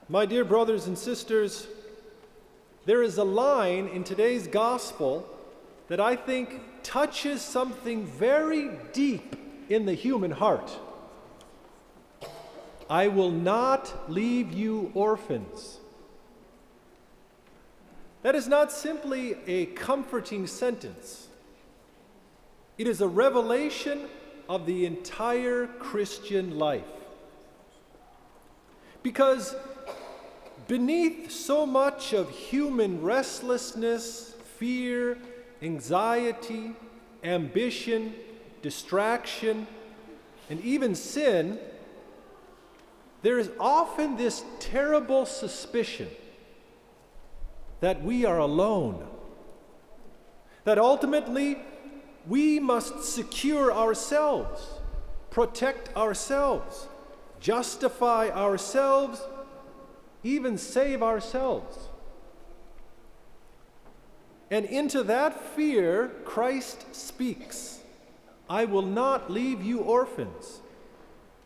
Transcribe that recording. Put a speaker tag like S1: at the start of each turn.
S1: My dear brothers and sisters, there is a line in today's gospel that I think touches something very deep in the human heart. I will not leave you orphans. That is not simply a comforting sentence. It is a revelation of the entire Christian life. Because beneath so much of human restlessness, fear, anxiety, ambition, distraction, and even sin, there is often this terrible suspicion that we are alone, that ultimately we must secure ourselves, protect ourselves, justify ourselves, even save ourselves. And into that fear, Christ speaks, I will not leave you orphans.